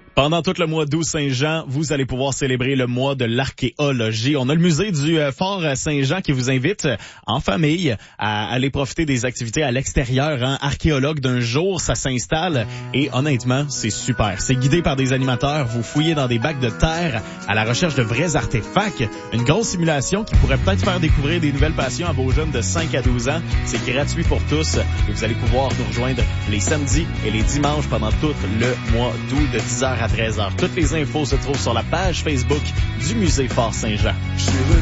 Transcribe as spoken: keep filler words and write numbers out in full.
Pendant tout le mois d'août Saint-Jean, vous allez pouvoir célébrer le mois de l'archéologie. On a le musée du euh, Fort Saint-Jean qui vous invite euh, en famille à aller profiter des activités à l'extérieur. Hein. Archéologue d'un jour, ça s'installe et honnêtement, c'est super. C'est guidé par des animateurs. Vous fouillez dans des bacs de terre à la recherche de vrais artefacts. Une grosse simulation qui pourrait peut-être faire découvrir des nouvelles passions à vos jeunes de cinq à douze ans. C'est gratuit pour tous et vous allez pouvoir nous rejoindre les samedis et les dimanches pendant tout le mois d'août de dix heures à treize heures. Toutes les infos se trouvent sur la page Facebook du Musée Fort Saint-Jean.